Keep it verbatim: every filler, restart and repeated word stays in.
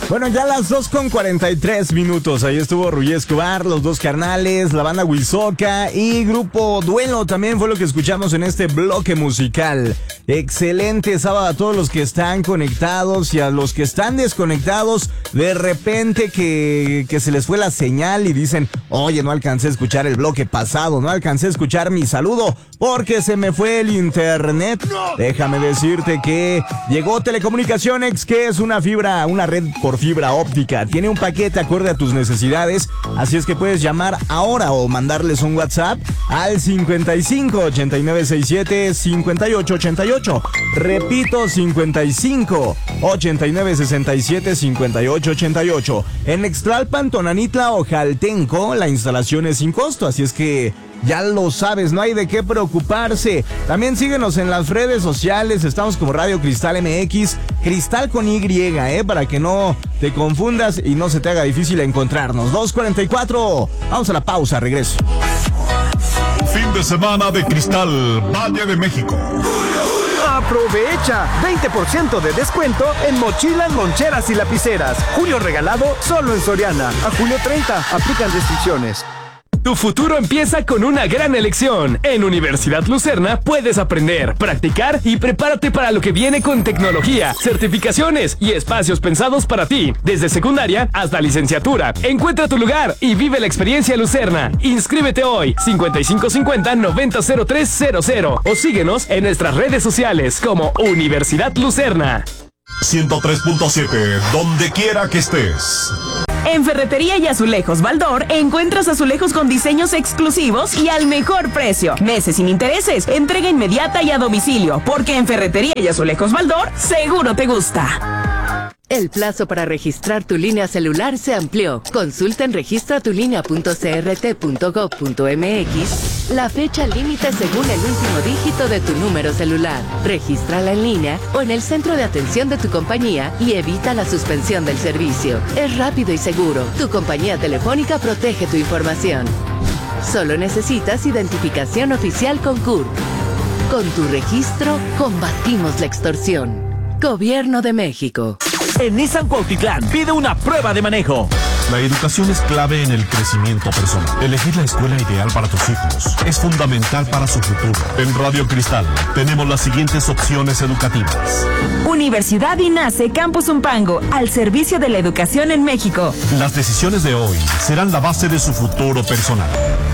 Bueno, ya las dos con cuarenta y tres minutos. Ahí estuvo Ruggie Escobar, Los Dos Carnales, la banda Huizoca y Grupo Duelo. También fue lo que escuchamos en este bloque musical. Excelente sábado a todos los que están conectados y a los que están desconectados. De repente que, que se les fue la señal y dicen, oye, no alcancé a escuchar el bloque pasado, no alcancé a escuchar mi saludo porque se me fue el internet. Déjame decirte que llegó Telecomunicaciones, que es una fibra, una red por fibra óptica. Tiene un paquete acorde a tus necesidades, así es que puedes llamar ahora o mandarles un WhatsApp al cincuenta y cinco, ochenta y nueve sesenta y siete, cincuenta y ocho ochenta y ocho. Repito, cincuenta y cinco, ochenta y nueve sesenta y siete, cincuenta y ocho ochenta y ocho. En Ixtlalpan, Tonanitla o Jaltenco, la instalación es sin costo, así es que ya lo sabes, no hay de qué preocuparse. También síguenos en las redes sociales, estamos como Radio Cristal M X, Cristal con Y, eh, para que no te confundas y no se te haga difícil encontrarnos. dos cuarenta y cuatro, vamos a la pausa, regreso. Fin de semana de Cristal, Valle de México. Aprovecha veinte por ciento de descuento en mochilas, loncheras y lapiceras. Julio regalado solo en Soriana. A julio treinta, aplican restricciones. Tu futuro empieza con una gran elección. En Universidad Lucerna puedes aprender, practicar y prepárate para lo que viene con tecnología, certificaciones y espacios pensados para ti. Desde secundaria hasta licenciatura. Encuentra tu lugar y vive la experiencia Lucerna. Inscríbete hoy, cincuenta y cinco cincuenta, noventa cero tres cero cero, o síguenos en nuestras redes sociales como Universidad Lucerna. ciento tres punto siete, donde quiera que estés. En Ferretería y Azulejos Baldor encuentras azulejos con diseños exclusivos y al mejor precio. Meses sin intereses, entrega inmediata y a domicilio, porque en Ferretería y Azulejos Baldor seguro te gusta. El plazo para registrar tu línea celular se amplió. Consulta en registra tu línea punto c r t punto gov punto m x la fecha límite según el último dígito de tu número celular. Regístrala en línea o en el centro de atención de tu compañía y evita la suspensión del servicio. Es rápido y seguro. Tu compañía telefónica protege tu información. Solo necesitas identificación oficial con C U R P. Con tu registro, combatimos la extorsión. Gobierno de México. En Nissan Cuautitlán, pide una prueba de manejo. La educación es clave en el crecimiento personal. Elegir la escuela ideal para tus hijos es fundamental para su futuro. En Radio Cristal tenemos las siguientes opciones educativas. Universidad INACE Campus Umpango, al servicio de la educación en México. Las decisiones de hoy serán la base de su futuro personal.